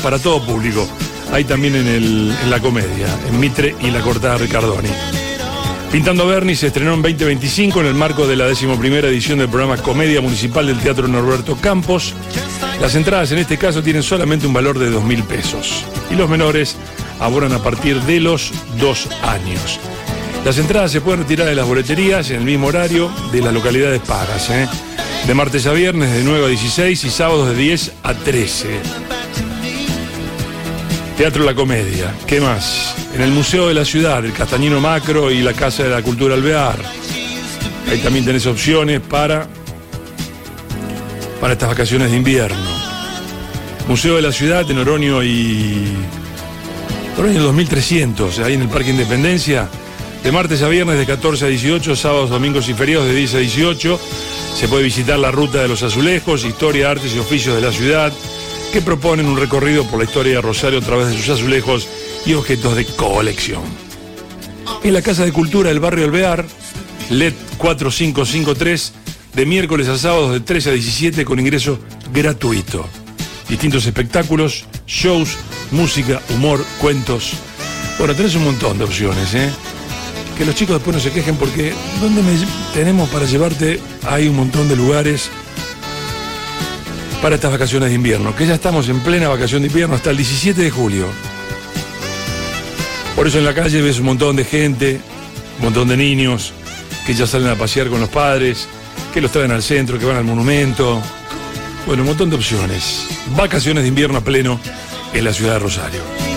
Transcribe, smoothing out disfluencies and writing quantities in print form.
para todo público. Hay también en la Comedia, en Mitre y la Cortada Ricardoni. Pintando Berni se estrenó en 2025 en el marco de la 11ª edición del programa Comedia Municipal del Teatro Norberto Campos. Las entradas en este caso tienen solamente un valor de 2.000 pesos y los menores abonan a partir de los 2 años. Las entradas se pueden retirar de las boleterías en el mismo horario de las localidades pagas, de martes a viernes de 9 a 16 y sábados de 10 a 13. Teatro La Comedia, ¿qué más? En el Museo de la Ciudad, el Castañino Macro y la Casa de la Cultura Alvear. Ahí también tenés opciones para estas vacaciones de invierno. Museo de la Ciudad en Oroño 2300, ahí en el Parque Independencia, de martes a viernes de 14 a 18, sábados, domingos y feriados de 10 a 18. Se puede visitar la Ruta de los Azulejos, historia, artes y oficios de la ciudad, que proponen un recorrido por la historia de Rosario a través de sus azulejos y objetos de colección. En la Casa de Cultura del Barrio Alvear, LED 4553, de miércoles a sábados de 13 a 17 con ingreso gratuito. Distintos espectáculos, shows, música, humor, cuentos. Bueno, tenés un montón de opciones, Que los chicos después no se quejen porque ¿dónde tenemos para llevarte? Hay un montón de lugares para estas vacaciones de invierno, que ya estamos en plena vacación de invierno hasta el 17 de julio. Por eso en la calle ves un montón de gente, un montón de niños que ya salen a pasear con los padres, que los traen al centro, que van al monumento. Bueno, un montón de opciones. Vacaciones de invierno a pleno en la ciudad de Rosario.